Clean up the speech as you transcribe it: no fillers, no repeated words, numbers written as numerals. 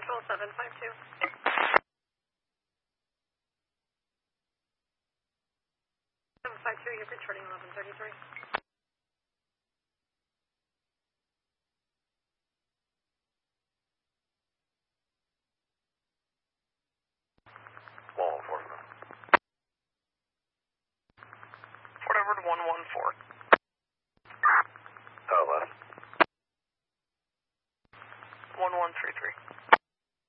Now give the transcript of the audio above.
Control 752. 752, you're returning 1133. Law enforcement. Fort Edward 114.